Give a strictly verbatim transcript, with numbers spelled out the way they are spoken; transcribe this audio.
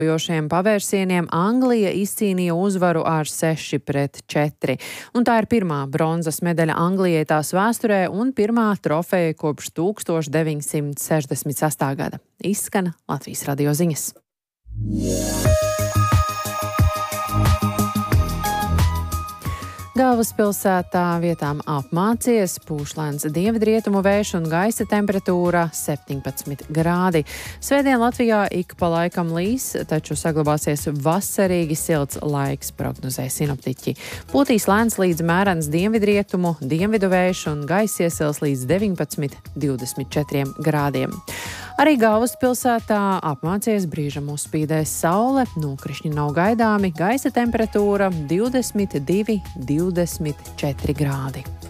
Jošiem pavērsieniem Anglija izcīnīja uzvaru ar seši pret četri. Un tā ir pirmā bronzas medaļa Anglijai tās vēsturē un pirmā trofeja kopš tūkstoš deviņsimt sešdesmit sestā gada. Izskan Latvijas radio ziņas. Galvaspilsētā vietām apmācies, pūš lēns dienvidrietumu vējš un gaisa temperatūra septiņpadsmit grādi. Svētdien Latvijā ik pa laikam līs, taču saglabāsies vasarīgi silts laiks, prognozē sinoptiķi. Pūtīs lēns līdz mērens dienvidrietumu, dienvidu vējš un gaisa iesils līdz deviņpadsmit līdz divdesmit četriem grādiem. Arī galvaspilsētā apmācies, brīžam uzspīdēs saule, nokrišņi nav gaidāmi, gaisa temperatūra divdesmit divi līdz divdesmit četri grādi.